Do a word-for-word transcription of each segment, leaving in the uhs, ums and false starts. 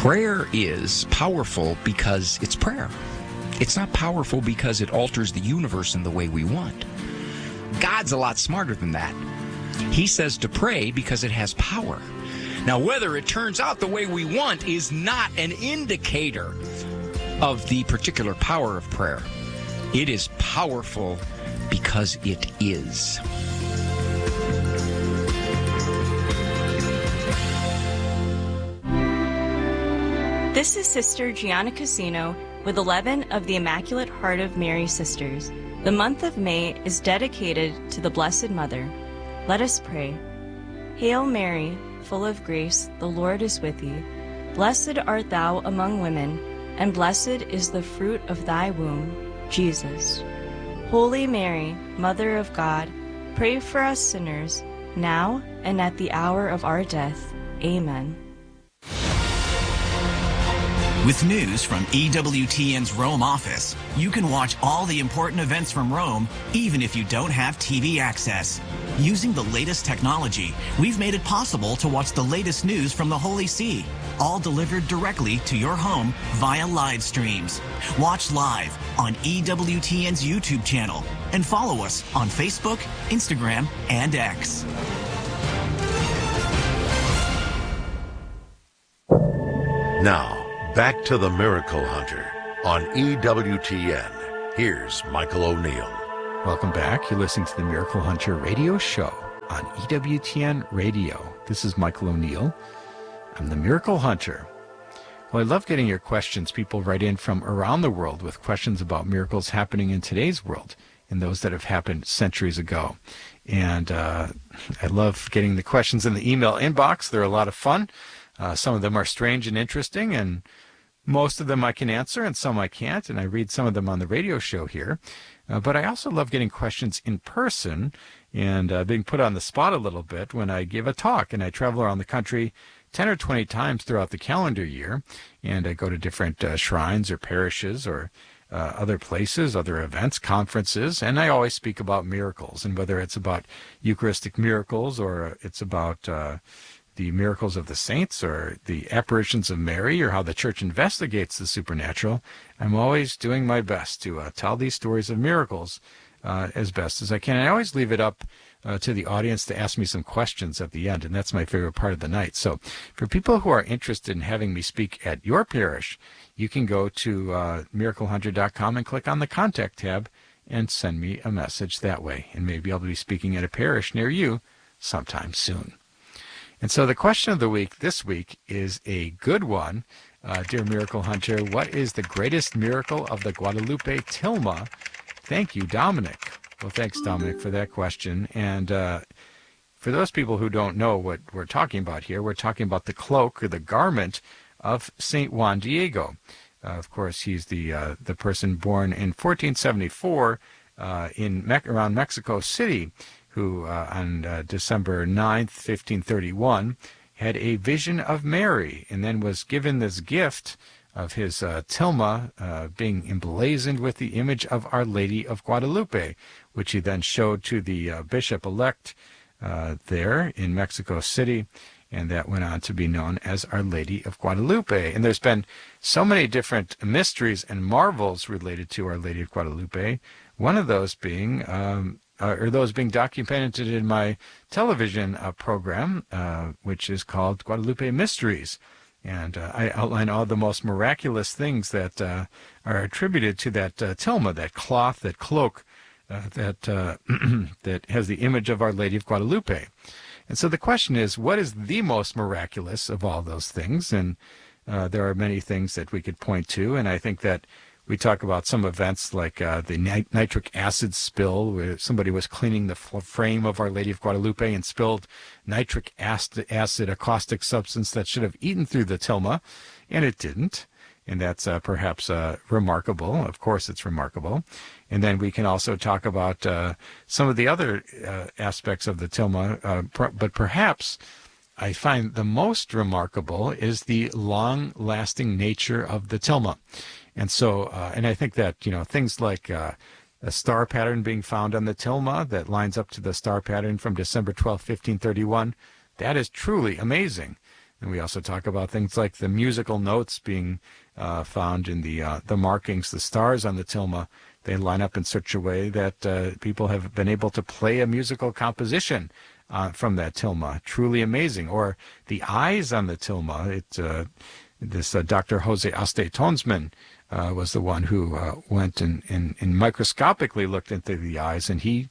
Prayer is powerful because it's prayer. It's not powerful because it alters the universe in the way we want. God's a lot smarter than that. He says to pray because it has power. Now, whether it turns out the way we want is not an indicator of the particular power of prayer. It is powerful because it is. This is Sister Gianna Casino with eleven of the Immaculate Heart of Mary Sisters. The month of May is dedicated to the Blessed Mother. Let us pray. Hail Mary, full of grace, the Lord is with thee. Blessed art thou among women, and blessed is the fruit of thy womb, Jesus. Holy Mary, Mother of God, pray for us sinners, now and at the hour of our death. Amen. With news from E W T N's Rome office, you can watch all the important events from Rome, even if you don't have T V access. Using the latest technology, we've made it possible to watch the latest news from the Holy See, all delivered directly to your home via live streams. Watch live on E W T N's YouTube channel and follow us on Facebook, Instagram, and X. Now, back to the Miracle Hunter on E W T N. Here's Michael O'Neill. Welcome back. You're listening to the Miracle Hunter radio show on E W T N Radio. This is Michael O'Neill. I'm the Miracle Hunter. Well, I love getting your questions. People write in from around the world with questions about miracles happening in today's world and those that have happened centuries ago. And uh, I love getting the questions in the email inbox. They're a lot of fun. Uh, some of them are strange and interesting, and most of them I can answer, and some I can't, and I read some of them on the radio show here. Uh, but I also love getting questions in person and uh, being put on the spot a little bit when I give a talk, and I travel around the country ten or twenty times throughout the calendar year, and I go to different uh, shrines or parishes or uh, other places, other events, conferences, and I always speak about miracles, and whether it's about Eucharistic miracles or it's about uh, the miracles of the saints or the apparitions of Mary or how the church investigates the supernatural, I'm always doing my best to uh, tell these stories of miracles uh, as best as I can. I always leave it up uh, to the audience to ask me some questions at the end, and that's my favorite part of the night. So for people who are interested in having me speak at your parish, you can go to uh, miracle hunter dot com and click on the Contact tab and send me a message that way, and maybe I'll be speaking at a parish near you sometime soon. And so the question of the week this week is a good one. Uh, dear Miracle Hunter, what is the greatest miracle of the Guadalupe Tilma? Thank you, Dominic. Well, thanks, Dominic, for that question. And uh, for those people who don't know what we're talking about here, we're talking about the cloak or the garment of Saint Juan Diego. Uh, of course, he's the uh, the person born in fourteen seventy-four uh, in Me- around Mexico City, who uh, on uh, December ninth, fifteen thirty-one, had a vision of Mary and then was given this gift of his uh, tilma uh, being emblazoned with the image of Our Lady of Guadalupe, which he then showed to the uh, bishop-elect uh, there in Mexico City, and that went on to be known as Our Lady of Guadalupe. And there's been so many different mysteries and marvels related to Our Lady of Guadalupe, one of those being... Um, Uh, or those being documented in my television uh, program, uh, which is called Guadalupe Mysteries. And uh, I outline all the most miraculous things that uh, are attributed to that uh, tilma, that cloth, that cloak, uh, that uh, that has the image of Our Lady of Guadalupe. And so the question is, what is the most miraculous of all those things? And uh, there are many things that we could point to, and I think that we talk about some events like uh, the nit- nitric acid spill, where somebody was cleaning the f- frame of Our Lady of Guadalupe and spilled nitric acid, acid, a caustic substance that should have eaten through the tilma, and it didn't. And that's uh, perhaps uh, remarkable. Of course, it's remarkable. And then we can also talk about uh, some of the other uh, aspects of the tilma, uh, pr- but perhaps I find the most remarkable is the long-lasting nature of the tilma. And so, uh, and I think that, you know, things like uh, a star pattern being found on the tilma that lines up to the star pattern from December twelfth, fifteen thirty-one, that is truly amazing. And we also talk about things like the musical notes being uh, found in the uh, the markings, the stars on the tilma. They line up in such a way that uh, people have been able to play a musical composition uh, from that tilma. Truly amazing. Or the eyes on the tilma. It, uh, this uh, Doctor Jose Aste Tonsman uh, was the one who uh, went and, and, and microscopically looked into the eyes, and he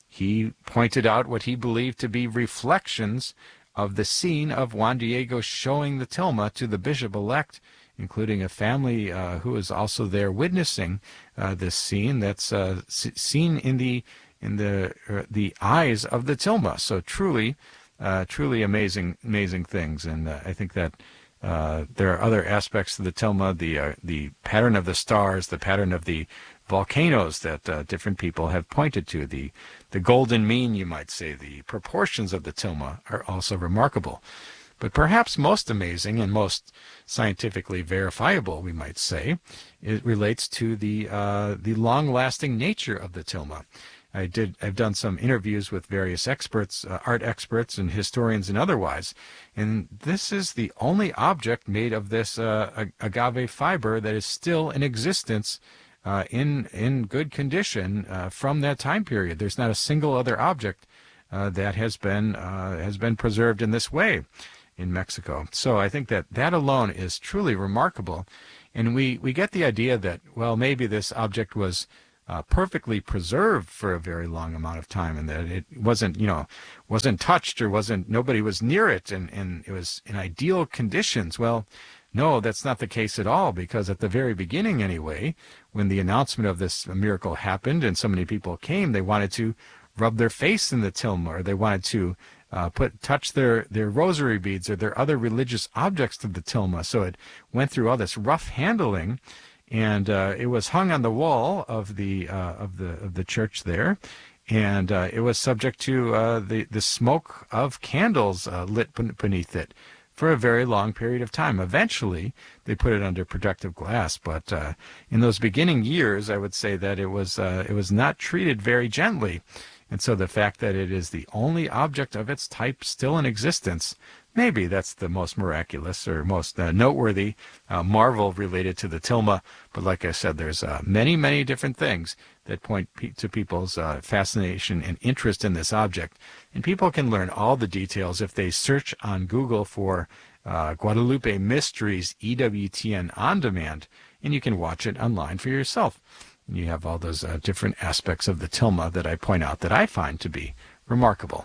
he pointed out what he believed to be reflections of the scene of Juan Diego showing the tilma to the bishop-elect, including a family uh, who is also there witnessing uh, this scene that's uh, seen in the in the uh, the eyes of the tilma. So truly, uh, truly amazing, amazing things. And uh, I think that uh, there are other aspects of the tilma, the uh, the pattern of the stars, the pattern of the volcanoes that uh, different people have pointed to, the the golden mean, you might say, the proportions of the tilma are also remarkable. But perhaps most amazing and most scientifically verifiable, we might say, it relates to the uh, the long-lasting nature of the tilma. I did. I've done some interviews with various experts, uh, art experts, and historians, and otherwise, and this is the only object made of this uh, agave fiber that is still in existence, uh, in in good condition uh, from that time period. There's not a single other object uh, that has been uh, has been preserved in this way in Mexico. So I think that that alone is truly remarkable, and we we get the idea that, well, maybe this object was Uh, perfectly preserved for a very long amount of time, and that it wasn't, you know, wasn't touched, or wasn't, nobody was near it, and, and it was in ideal conditions. Well, no, that's not the case at all, because at the very beginning anyway, when the announcement of this miracle happened and so many people came, they wanted to rub their face in the tilma, or they wanted to uh, put touch their, their rosary beads or their other religious objects to the tilma. So it went through all this rough handling, and uh, it was hung on the wall of the uh, of the of the church there, and uh, it was subject to uh, the the smoke of candles uh, lit beneath it for a very long period of time. Eventually, they put it under protective glass, but uh, in those beginning years, I would say that it was uh, it was not treated very gently, and so the fact that it is the only object of its type still in existence, maybe that's the most miraculous or most uh, noteworthy uh, marvel related to the tilma. But like I said, there's uh, many, many different things that point pe- to people's uh, fascination and interest in this object. And people can learn all the details if they search on Google for uh, Guadalupe Mysteries E W T N On Demand, and you can watch it online for yourself. And you have all those uh, different aspects of the tilma that I point out that I find to be remarkable.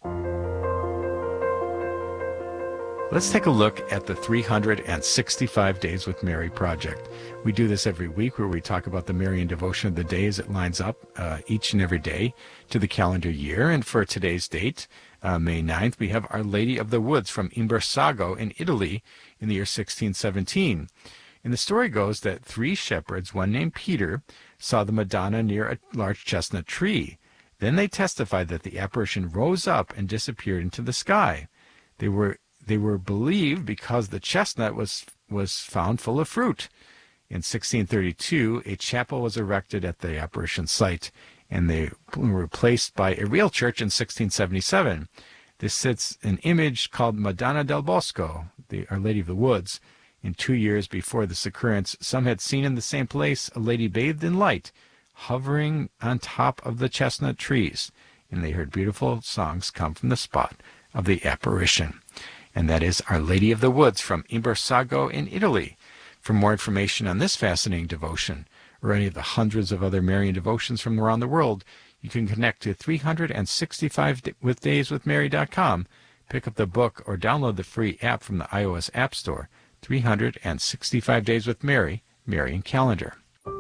Let's take a look at the three hundred sixty-five Days with Mary project. We do this every week, where we talk about the Marian devotion of the day as it lines up uh, each and every day to the calendar year. And for today's date, uh, May ninth, we have Our Lady of the Woods from Imbersago in Italy in the year sixteen seventeen. And the story goes that three shepherds, one named Peter, saw the Madonna near a large chestnut tree. Then they testified that the apparition rose up and disappeared into the sky. They were They were believed because the chestnut was was found full of fruit. In sixteen thirty-two, a chapel was erected at the apparition site, and they were replaced by a real church in sixteen seventy-seven. This sits an image called Madonna del Bosco, the Our Lady of the Woods. In two years before this occurrence, some had seen in the same place a lady bathed in light, hovering on top of the chestnut trees, and they heard beautiful songs come from the spot of the apparition. And that is Our Lady of the Woods from Imbersago in Italy. For more information on this fascinating devotion, or any of the hundreds of other Marian devotions from around the world, you can connect to three hundred sixty-five with days with mary dot com, pick up the book, or download the free app from the iOS App Store, three hundred sixty-five Days with Mary, Marian Calendar.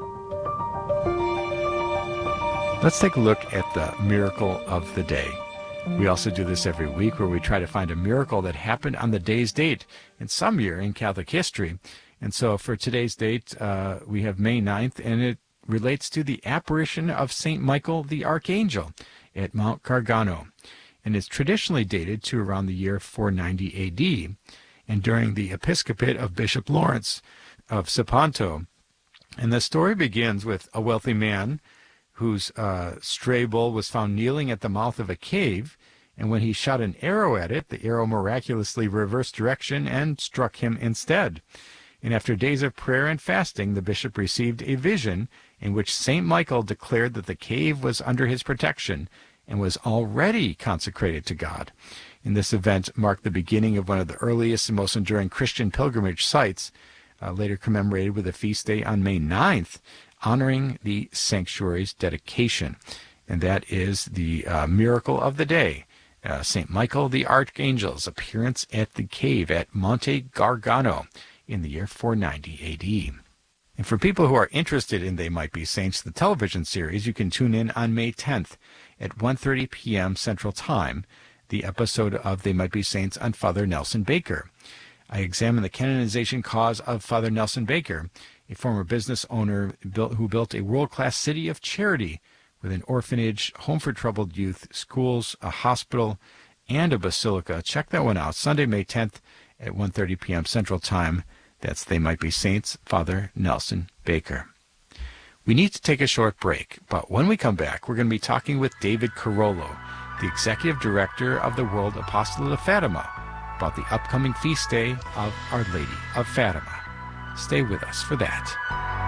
Let's take a look at the miracle of the day. We also do this every week, where we try to find a miracle that happened on the day's date in some year in Catholic history. And so for today's date, uh, we have May ninth, and it relates to the apparition of Saint Michael the Archangel at Mount Gargano. And it's traditionally dated to around the year four ninety A D. And during the episcopate of Bishop Lawrence of Siponto. And the story begins with a wealthy man whose uh, stray bull was found kneeling at the mouth of a cave, and when he shot an arrow at it, the arrow miraculously reversed direction and struck him instead. And after days of prayer and fasting, the bishop received a vision in which Saint Michael declared that the cave was under his protection and was already consecrated to God. And this event marked the beginning of one of the earliest and most enduring Christian pilgrimage sites, uh, later commemorated with a feast day on May ninth, honoring the sanctuary's dedication. And that is the uh, miracle of the day, uh, Saint Michael the Archangel's appearance at the cave at Monte Gargano in the year four ninety A D. And for people who are interested in They Might Be Saints, the television series, you can tune in on May tenth at one thirty p.m. Central Time, the episode of They Might Be Saints on Father Nelson Baker. I examine the canonization cause of Father Nelson Baker, a former business owner built, who built a world-class city of charity with an orphanage, home for troubled youth, schools, a hospital, and a basilica. Check that one out, Sunday, May tenth at one thirty p.m. Central Time. That's They Might Be Saints, Father Nelson Baker. We need to take a short break, but when we come back, we're going to be talking with David Carollo, the Executive Director of the World Apostolate of Fatima, about the upcoming feast day of Our Lady of Fatima. Stay with us for that.